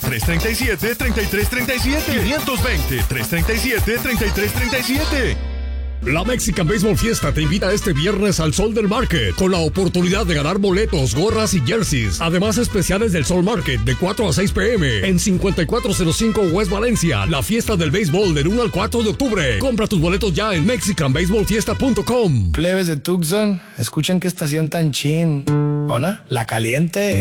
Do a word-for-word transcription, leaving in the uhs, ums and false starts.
tres tres siete, tres tres tres siete. quinientos veinte, tres tres siete, tres tres tres siete. La Mexican Baseball Fiesta te invita este viernes al Sol del Market con la oportunidad de ganar boletos, gorras y jerseys. Además, especiales del Sol Market de cuatro a seis pm en cincuenta y cuatro cero cinco West Valencia. La fiesta del béisbol del uno al cuatro de octubre. Compra tus boletos ya en mexican baseball fiesta punto com. Plebes de Tucson, escuchen qué estación tan chin. ¿Hola? La Caliente.